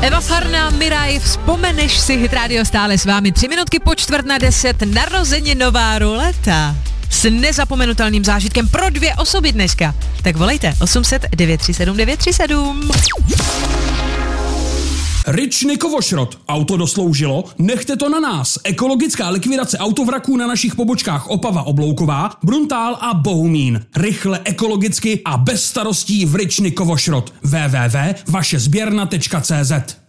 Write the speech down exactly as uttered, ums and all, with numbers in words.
Eva Farná, Miraj, vzpomeneš si, Hit Radio stále s vámi, tři minutky po čtvrt na deset, narozeninová ruleta s nezapomenutelným zážitkem pro dvě osoby dneska. Tak volejte osm set devět tři sedm devět tři sedm. Ryčny Kovošrot. Auto dosloužilo? Nechte to na nás. Ekologická likvidace autovraků na našich pobočkách Opava Oblouková, Bruntál a Bohumín. Rychle, ekologicky a bez starostí v Ryčny Kovošrot. w w w tečka vaše sběrna tečka cé zet